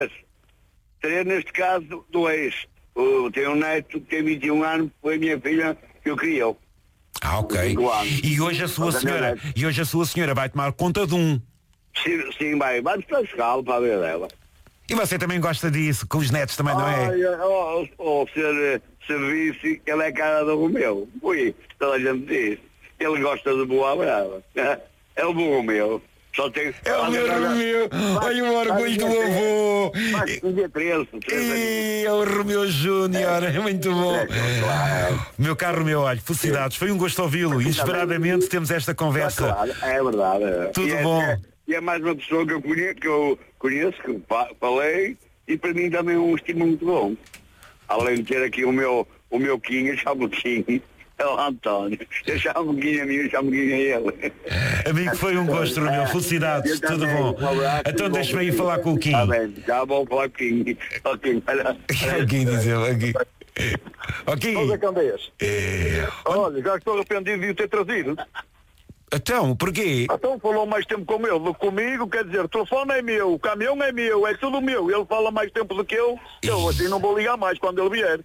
Seria neste caso dois. Tenho um neto que tem 21 anos, foi a minha filha que eu criou. Ok. E hoje a sua senhora vai tomar conta de um. Sim, vai descascá-lo para a ver dela. E você também gosta disso, com os netos também, não é? Ser serviço, ele é cara do Romeu. Ui, toda a gente diz. Ele gosta de boa brava. É o bom Romeu. Só tem... É o meu Romeu. Olha o orgulho do avô. É o Romeu Júnior. É muito bom. Meu caro Romeu, olha, felicidades. Foi um gosto ouvi-lo. Inesperadamente temos esta conversa. É verdade. Tudo bom. E é mais uma pessoa que eu conheço, que falei, e para mim também é um estímulo muito bom. Além de ter aqui o meu Quinho, eu chamo Quinho, é o António. Eu chamo Quinho a mim, eu chamo Quinho a ele. Amigo, foi um gosto, Romeu. Felicidades, tudo bom. Então deixa-me ir falar com o Quinho. Está bem, já vou falar com o Quinho. Quem diz ele aqui? Ok. Olha, Candeias. Olha, já estou arrependido de o ter trazido. Então, porquê? Então falou mais tempo com ele do que comigo, quer dizer, o telefone é meu, o caminhão é meu, é tudo meu. Ele fala mais tempo do que eu assim não vou ligar mais quando ele vier.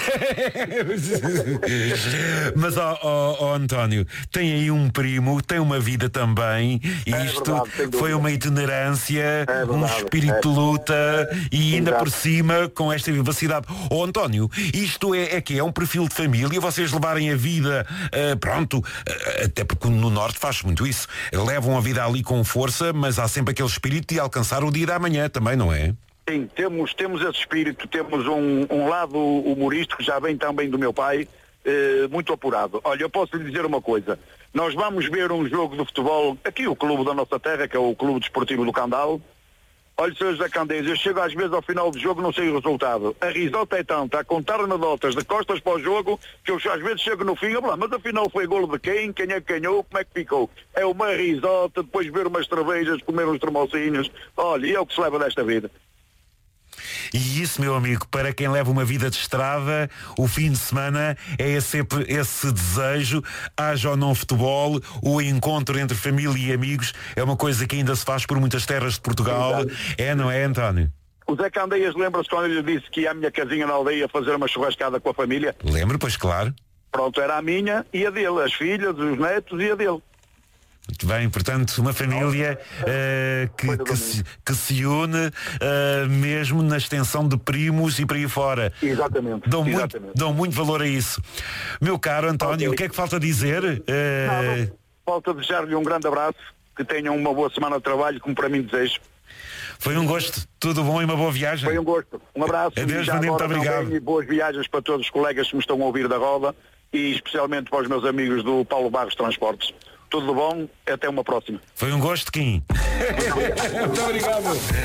Mas, António, tem aí um primo, tem uma vida também, e isto verdade, foi uma itinerância, um espírito de luta, e ainda por cima, com esta vivacidade. António, isto é um perfil de família, vocês levarem a vida, até porque no Norte faz muito isso. Levam a vida ali com força, mas há sempre aquele espírito de alcançar o dia da manhã também, não é? Sim, temos esse espírito, temos um lado humorístico que já vem também do meu pai, muito apurado. Olha, eu posso lhe dizer uma coisa. Nós vamos ver um jogo de futebol, aqui o clube da nossa terra, que é o Clube Desportivo do Candal. Olha, Sr. José Candeias, eu chego às vezes ao final do jogo, não sei o resultado. A risota é tanta, a contar anedotas de costas para o jogo, que eu às vezes chego no fim, mas afinal foi golo de quem é que ganhou, como é que ficou? É uma risota, depois beber umas cervejas, comer uns tremocinhos. Olha, e é o que se leva desta vida. E isso, meu amigo, para quem leva uma vida de estrada, o fim de semana é sempre esse desejo, haja ou não futebol, o encontro entre família e amigos é uma coisa que ainda se faz por muitas terras de Portugal. Exato. Não é, António? O Zé Candeias lembra-se quando ele disse que ia à minha casinha na aldeia fazer uma churrascada com a família? Lembro, pois claro. Pronto, era a minha e a dele, as filhas, os netos e a dele. Muito bem, portanto, uma família que se une mesmo na extensão de primos e para aí fora. Exatamente. Dão muito valor a isso. Meu caro António, o que é que falta dizer? Nada, falta desejar-lhe um grande abraço, que tenham uma boa semana de trabalho, como para mim desejo. Foi um gosto, tudo bom e uma boa viagem. Foi um gosto, um abraço. Adeus, muito obrigado. E boas viagens para todos os colegas que me estão a ouvir da roda e especialmente para os meus amigos do Paulo Barros Transportes. Tudo bom, até uma próxima. Foi um gosto, Kim. Muito obrigado.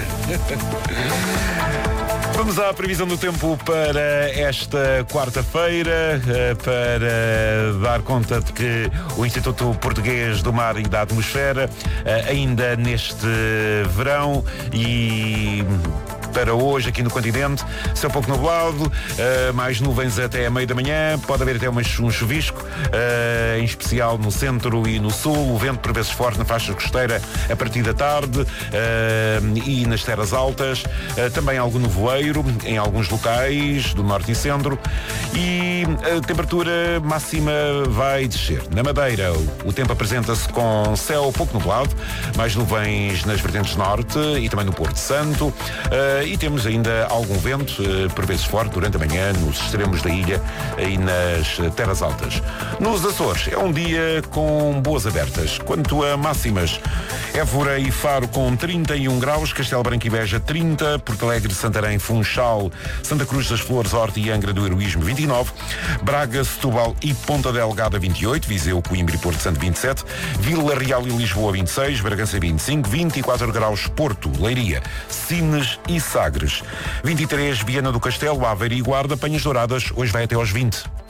Vamos à previsão do tempo para esta quarta-feira, para dar conta de que o Instituto Português do Mar e da Atmosfera, ainda neste verão e para hoje aqui no continente, céu pouco nublado, mais nuvens até a meio da manhã, pode haver até um chuvisco, em especial no centro e no sul, o vento por vezes forte na faixa costeira a partir da tarde e nas terras altas, também algum nevoeiro em alguns locais do norte e centro e a temperatura máxima vai descer. Na Madeira o tempo apresenta-se com céu pouco nublado, mais nuvens nas vertentes norte e também no Porto Santo, e temos ainda algum vento, por vezes forte, durante a manhã, nos extremos da ilha e nas terras altas. Nos Açores, é um dia com boas abertas. Quanto a máximas, Évora e Faro com 31 graus, Castelo Branco e Beja 30, Porto Alegre, Santarém, Funchal, Santa Cruz das Flores, Horta e Angra do Heroísmo 29, Braga, Setúbal e Ponta Delgada 28, Viseu, Coimbra e Porto Santo 27, Vila Real e Lisboa 26, Bragança 25, 24 graus Porto, Leiria, Sines e Sagres, 23 Viana do Castelo, Aveiro e Guarda, Penhas Douradas, hoje vai até aos 20.